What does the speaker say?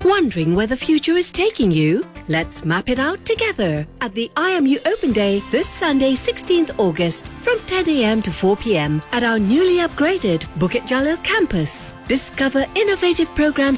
Wondering where the future is taking you? Let's map it out together at the IMU Open Day this Sunday, 16th August from 10 a.m. to 4 p.m. at our newly upgraded Bukit Jalil campus. Discover innovative programs